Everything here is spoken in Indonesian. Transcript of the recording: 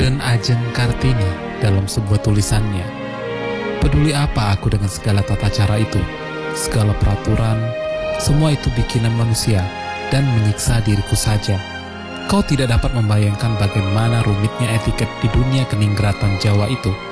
Dan Ajeng Kartini dalam sebuah tulisannya, peduli apa aku dengan segala tata cara itu, segala peraturan, semua itu bikinan manusia dan menyiksa diriku saja. Kau tidak dapat membayangkan bagaimana rumitnya etiket di dunia keningratan Jawa itu.